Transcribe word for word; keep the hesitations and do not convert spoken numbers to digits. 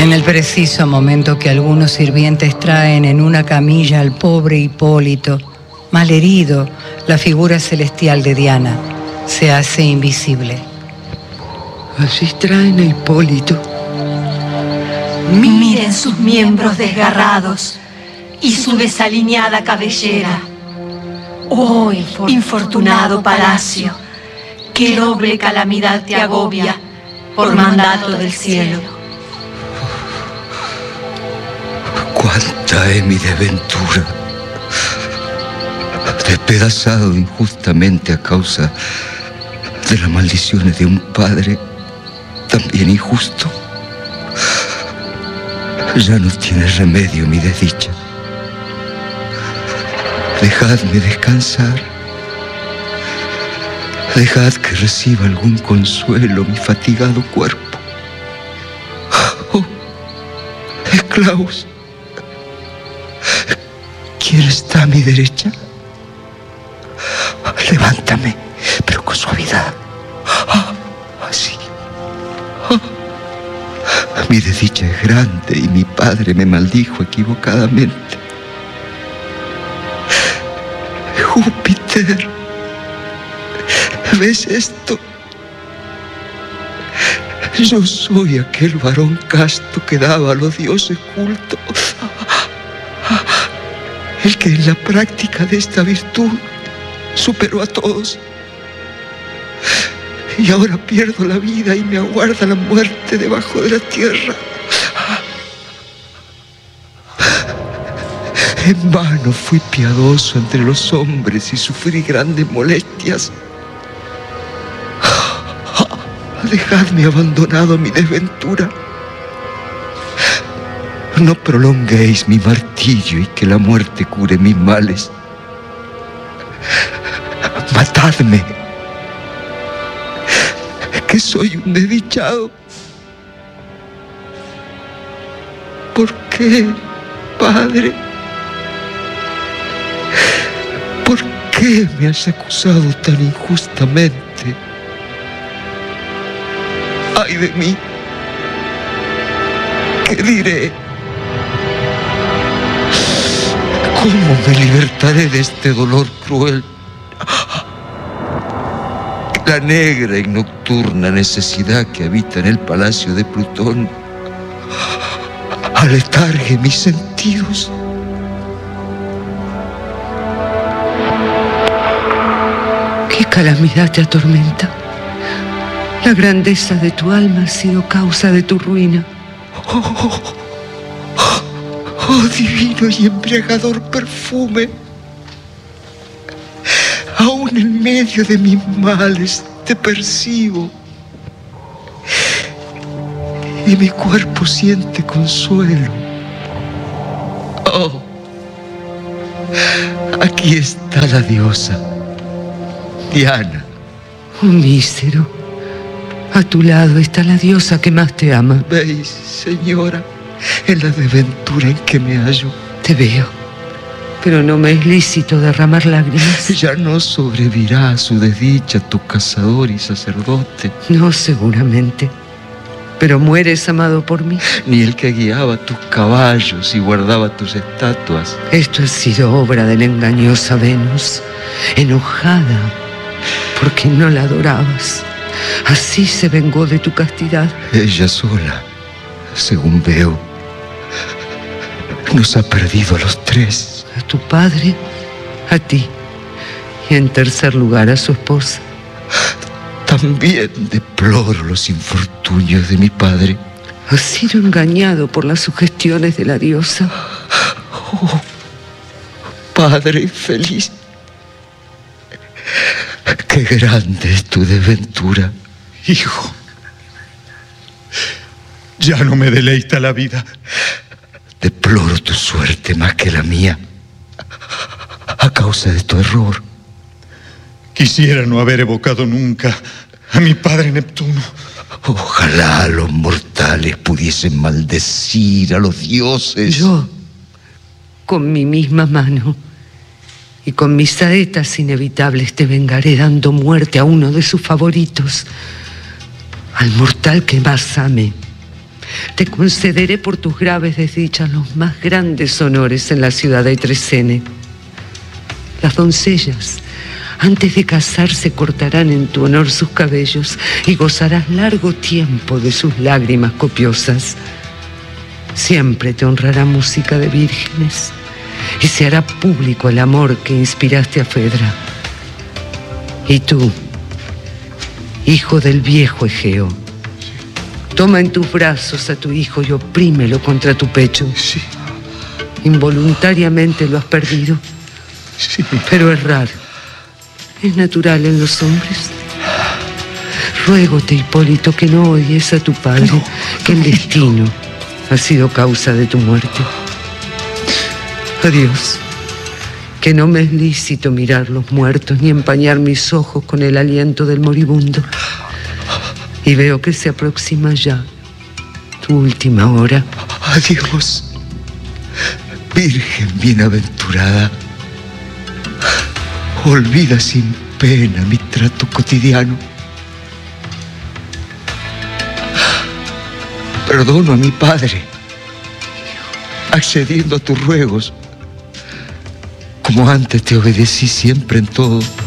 En el preciso momento que algunos sirvientes traen en una camilla al pobre Hipólito, malherido, la figura celestial de Diana se hace invisible. Allí traen a Hipólito. Miren sus miembros desgarrados y su desalineada cabellera. Oh, infortunado palacio, qué doble calamidad te agobia por mandato del cielo. Cuánta es mi desventura, despedazado injustamente a causa de las maldiciones de un padre también injusto. Ya no tiene remedio mi desdicha. Dejadme descansar. Dejad que reciba algún consuelo mi fatigado cuerpo. Oh, esclavos, ¿quién está a mi derecha? Levántame, pero con suavidad. Así. Mi desdicha es grande y mi padre me maldijo equivocadamente. Júpiter, ¿ves esto? Yo soy aquel varón casto que daba a los dioses culto, el que en la práctica de esta virtud superó a todos. Y ahora pierdo la vida y me aguarda la muerte debajo de la tierra. En vano fui piadoso entre los hombres y sufrí grandes molestias. Dejadme abandonado a mi desventura. No prolonguéis mi martirio y que la muerte cure mis males. Matadme, que soy un desdichado. ¿Por qué, Padre? ¿Por qué me has acusado tan injustamente? ¡Ay de mí! ¿Qué diré? ¿Cómo me libertaré de este dolor cruel? La negra y nocturna necesidad que habita en el palacio de Plutón aletargue mis sentidos. ¿Qué calamidad te atormenta? La grandeza de tu alma ha sido causa de tu ruina. Oh, oh, oh, oh divino y embriagador perfume. Aún en medio de mis males te percibo. Y mi cuerpo siente consuelo. Oh, aquí está la diosa, Diana. Oh, mísero, a tu lado está la diosa que más te ama. ¿Veis, señora, en la desventura en que me hallo? Te veo, pero no me es lícito derramar lágrimas. Ya no sobrevivirá a su desdicha tu cazador y sacerdote. No, seguramente. Pero mueres amado por mí. Ni el que guiaba tus caballos y guardaba tus estatuas. Esto ha sido obra de la engañosa Venus, enojada porque no la adorabas. Así se vengó de tu castidad. Ella sola, según veo, nos ha perdido a los tres. A tu padre, a ti y en tercer lugar a su esposa. También deploro los infortunios de mi padre. Has sido engañado por las sugestiones de la diosa. Oh, padre infeliz, qué grande es tu desventura. Hijo, ya no me deleita la vida. Deploro tu suerte más que la mía, a causa de tu error. Quisiera no haber evocado nunca a mi padre Neptuno. Ojalá los mortales pudiesen maldecir a los dioses. Yo, con mi misma mano y con mis saetas inevitables, te vengaré dando muerte a uno de sus favoritos, al mortal que más ame. te concederé por tus graves desdichas los más grandes honores en la ciudad de Tresene. Las doncellas, antes de casarse, cortarán en tu honor sus cabellos y gozarás largo tiempo de sus lágrimas copiosas. Siempre te honrará música de vírgenes y se hará público el amor que inspiraste a Fedra. Y tú, hijo del viejo Egeo, toma en tus brazos a tu hijo y oprímelo contra tu pecho. Sí. Involuntariamente lo has perdido. Sí. Pero es raro. Es natural en los hombres. Ruégote, Hipólito, que no odies a tu padre, no, que el destino ha sido causa de tu muerte. Adiós. Que no me es lícito mirar los muertos ni empañar mis ojos con el aliento del moribundo. Y veo que se aproxima ya tu última hora. Adiós, Virgen bienaventurada. Olvida sin pena mi trato cotidiano. Perdono a mi padre, accediendo a tus ruegos, como antes te obedecí siempre en todo.